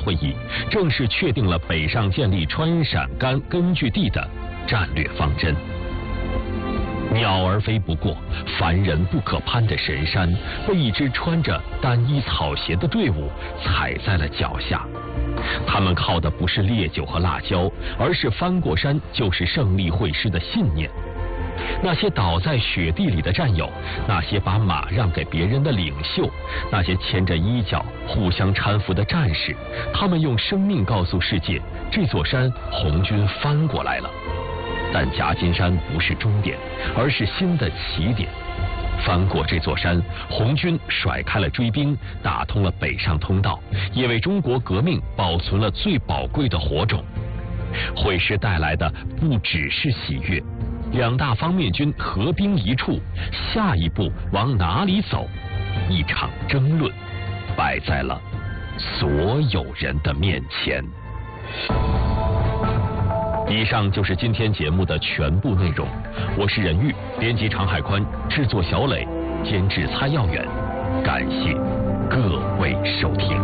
会议正式确定了北上建立川陕甘根据地的战略方针。鸟儿飞不过，凡人不可攀的神山，被一支穿着单衣草鞋的队伍踩在了脚下。他们靠的不是烈酒和辣椒，而是翻过山就是胜利会师的信念。那些倒在雪地里的战友，那些把马让给别人的领袖，那些牵着衣角互相搀扶的战士，他们用生命告诉世界，这座山红军翻过来了。但夹金山不是终点，而是新的起点。翻过这座山，红军甩开了追兵，打通了北上通道，也为中国革命保存了最宝贵的火种。会师带来的不只是喜悦，两大方面军合兵一处，下一步往哪里走？一场争论摆在了所有人的面前。以上就是今天节目的全部内容，我是任玉，编辑常海宽，制作小磊，监制蔡耀远，感谢各位收听。